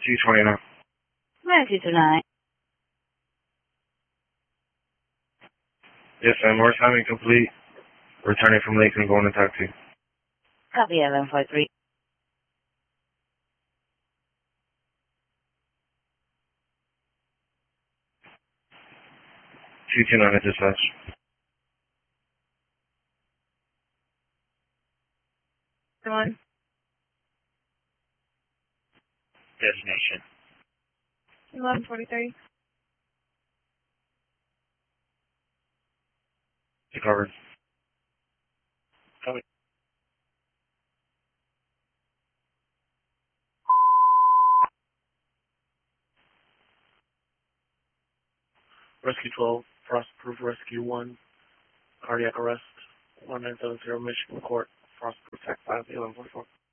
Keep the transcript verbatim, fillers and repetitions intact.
two twenty-nine. nine two two nine. Yes, ma'am. More time incomplete. Returning from Lakeland, going to taxi. Copy eleven four three. two two nine at dispatch. Come on. Destination. eleven forty-three. Covered. Copy. Rescue twelve, Frost Proof Rescue one, cardiac arrest, one nine seven zero Michigan Court, Frost Proof Tax five, eleven forty-four.